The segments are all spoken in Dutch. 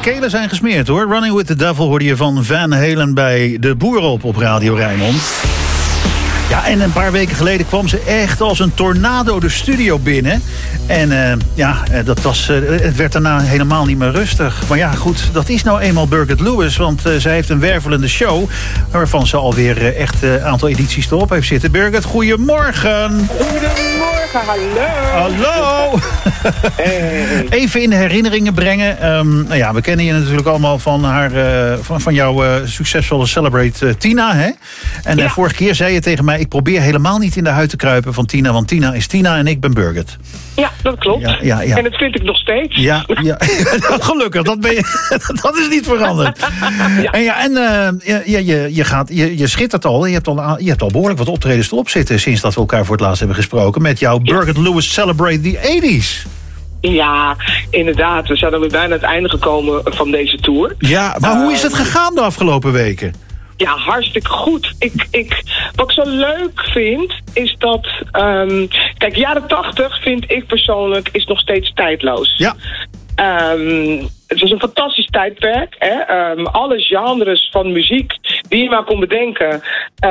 kelen zijn gesmeerd hoor. Running with the Devil hoorde je van Van Halen bij De Boer op Radio Rijnmond. Ja, en een paar weken geleden kwam ze echt als een tornado de studio binnen. En het werd daarna helemaal niet meer rustig. Maar ja, goed, dat is nou eenmaal Birgit Lewis. Want zij heeft een wervelende show waarvan ze alweer echt een aantal edities erop heeft zitten. Birgit, goedemorgen. Goedemorgen, hallo. Hey. Even in de herinneringen brengen. We kennen je natuurlijk allemaal van jouw succesvolle Celebrate Tina. Hè? En vorige keer zei je tegen mij, ik probeer helemaal niet in de huid te kruipen van Tina. Want Tina is Tina en ik ben Birgit. Ja, dat klopt. Ja. En dat vind ik nog steeds. Ja. Gelukkig, dat is niet veranderd. Je schittert al. Je hebt al behoorlijk wat optredens erop zitten sinds dat we elkaar voor het laatst hebben gesproken. Met jouw Birgit Lewis Celebrate the 80s. Ja, inderdaad. We zijn alweer bijna aan het einde gekomen van deze tour. Ja, maar hoe is het gegaan de afgelopen weken? Ja, hartstikke goed. Wat ik zo leuk vind, is dat... kijk, jaren 80 vind ik persoonlijk is nog steeds tijdloos. Ja. Het was een fantastisch tijdperk. Hè? Alle genres van muziek die je maar kon bedenken...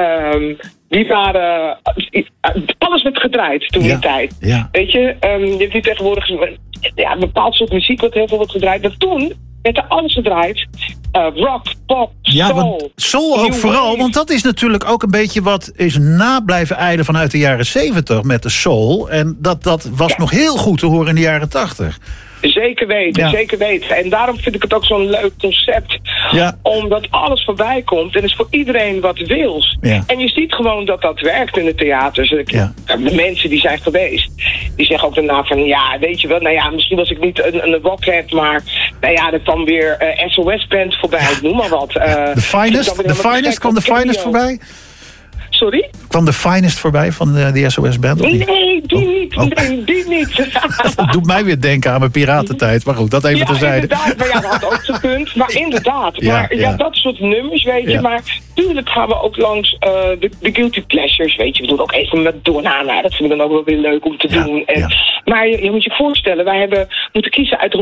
die waren... alles werd gedraaid toen die tijd. Ja. Weet je, je hebt nu tegenwoordig een bepaald soort muziek wat heel veel wordt gedraaid. Maar toen werd er alles gedraaid. Rock, pop, soul. Soul ook vooral, wave. Want dat is natuurlijk ook een beetje wat is na blijven eilen vanuit de jaren 70 met de soul. En dat was nog heel goed te horen in de jaren 80. Zeker weten. En daarom vind ik het ook zo'n leuk concept. Ja. Omdat alles voorbij komt. En is voor iedereen wat wils. Ja. En je ziet gewoon dat dat werkt in de theaters. Ja. De mensen die zijn geweest. Die zeggen ook daarna van... Ja, weet je wel. Misschien was ik niet een rockhead. Maar er kwam weer SOS Band voorbij. Noem maar wat. The Finest? Kwam de Finest voorbij? Sorry? Kwam de Finest voorbij van de SOS Band? Nee, die niet. Nee, die niet. Dat doet mij weer denken aan mijn piratentijd. Maar goed, dat even terzijde. Ja, inderdaad. Maar dat had ook gekund. Maar inderdaad. Dat soort nummers, weet je. Ja. Maar tuurlijk gaan we ook langs de Guilty Pleasures, weet je. We doen ook even met Madonna. Dat vind ik dan ook wel weer leuk om te doen. Maar je moet je voorstellen, wij hebben moeten kiezen uit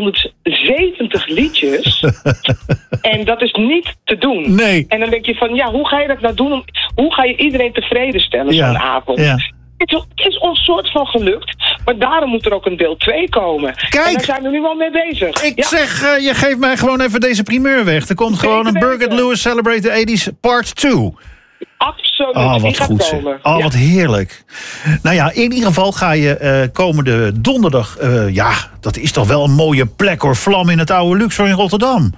170 liedjes. En dat is niet te doen. Nee. En dan denk je van, hoe ga je dat nou doen? Hoe ga je iedereen tevreden stellen zo'n avond? Ja. Het is ons soort van gelukt, maar daarom moet er ook een deel 2 komen. Kijk, en daar zijn we nu al mee bezig. Ik zeg, je geeft mij gewoon even deze primeur weg. Er komt gewoon een Birgit Lewis Celebrate the 80s Part 2. Absoluut, wat die gaat goed komen. Wat heerlijk. Nou ja, in ieder geval ga je komende donderdag... dat is toch wel een mooie plek hoor. Vlam in het oude Luxor in Rotterdam.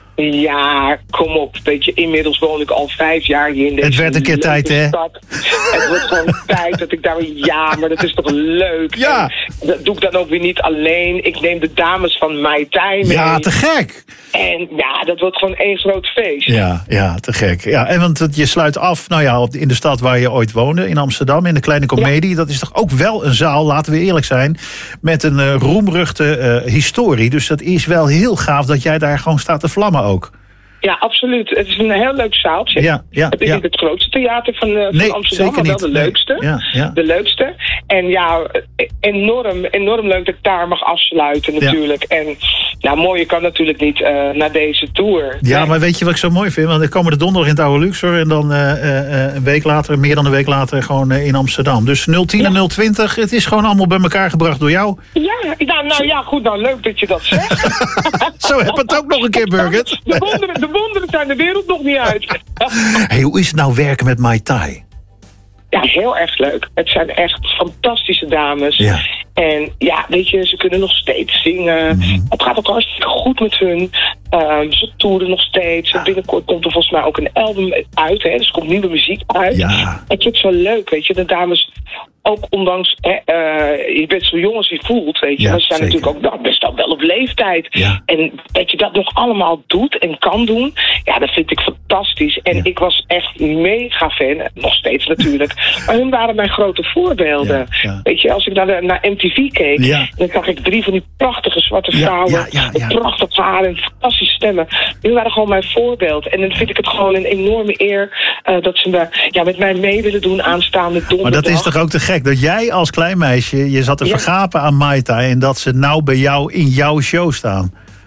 Ja, kom op. Weet je, inmiddels woon ik al 5 jaar hier in deze Het werd een keer tijd, hè? Stad. Het wordt gewoon tijd dat ik daar... Ja, maar dat is toch leuk? Ja. En dat doe ik dan ook weer niet alleen. Ik neem de dames van Mai Tai mee. Ja, te gek. En dat wordt gewoon één groot feest. Ja, te gek. Ja, en want je sluit af, in de stad waar je ooit woonde, in Amsterdam, in de Kleine Comedie. Ja. Dat is toch ook wel een zaal, laten we eerlijk zijn, met een roemruchte historie. Dus dat is wel heel gaaf dat jij daar gewoon staat te vlammen ook. Ja, absoluut. Het is een heel leuk zaaltje. Het is niet het grootste theater van Amsterdam, maar wel de leukste. Ja. De leukste. En enorm leuk dat ik daar mag afsluiten natuurlijk. Ja. En mooier kan natuurlijk niet naar deze tour. Ja, maar weet je wat ik zo mooi vind? Want ik kom de donderdag in het oude Luxor en dan meer dan een week later gewoon in Amsterdam. Dus 010 en 020, het is gewoon allemaal bij elkaar gebracht door jou. Ja, goed, leuk dat je dat zegt. Zo heb het ook nog een keer, Birgit. De wonderen zijn de wereld nog niet uit. Hey, hoe is het nou werken met Mai Tai? Ja, heel erg leuk. Het zijn echt fantastische dames. Ja. En weet je, ze kunnen nog steeds zingen. Mm-hmm. Het gaat ook hartstikke goed met hun. Ze toeren nog steeds. Ja. Binnenkort komt er volgens mij ook een album uit. Hè? Dus er komt nieuwe muziek uit. Ja. Het is zo leuk, weet je. De dames, ook ondanks... je bent zo jong als je voelt, weet je. Ja, maar ze zijn natuurlijk ook best wel op leeftijd. Ja. En dat je dat nog allemaal doet en kan doen... Ja, dat vind ik fantastisch. En ik was echt mega fan. Nog steeds natuurlijk. Maar hun waren mijn grote voorbeelden. Ja. Ja. Weet je, als ik naar MTV keek... dan zag ik 3 van die prachtige zwarte vrouwen... met prachtig haar en fantastische stemmen. Die waren gewoon mijn voorbeeld. En dan vind ik het gewoon een enorme eer... dat ze met mij mee willen doen aanstaande donderdag. Maar dat is toch ook te gek? Dat jij als klein meisje... je zat te vergapen aan Mai Tai... en dat ze nou bij jou in jouw show staan.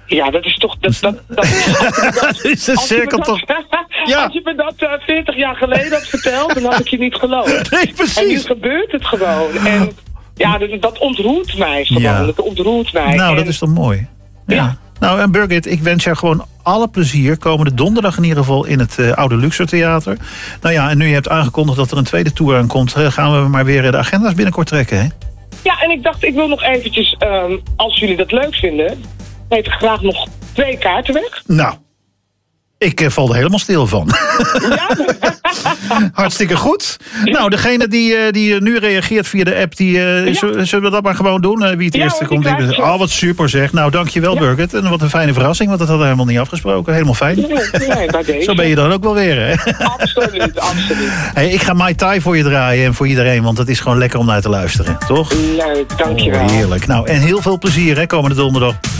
Ja, dat is toch... Dat is de cirkel toch... Ja. Als je me dat 40 jaar geleden had verteld, dan had ik je niet geloofd. Nee, precies. En nu gebeurt het gewoon. En ja, dat ontroert mij gewoon. Ja. Dat ontroert mij. Nou, dat is toch mooi. Ja. Nou, en Birgit, ik wens jou gewoon alle plezier. Komende donderdag in ieder geval in het Oude Luxor Theater. Nou ja, en nu je hebt aangekondigd dat er een tweede tour aankomt, gaan we maar weer de agenda's binnenkort trekken, hè? Ja, en ik dacht, ik wil nog eventjes, als jullie dat leuk vinden, geef ik graag nog 2 kaarten weg. Nou, ik val er helemaal stil van. Ja? Hartstikke goed. Nou, degene die nu reageert via de app, zullen we dat maar gewoon doen? Wie het eerste komt. Wat super zeg. Nou, dankjewel Birgit. En wat een fijne verrassing, want dat hadden we helemaal niet afgesproken. Helemaal fijn. Nee, bij deze. Zo ben je dan ook wel weer, hè? Absoluut. Hey, ik ga Mai Tai voor je draaien en voor iedereen, want het is gewoon lekker om naar te luisteren, toch? Leuk, dankjewel. Heerlijk. Nou, en heel veel plezier, hè, komende donderdag.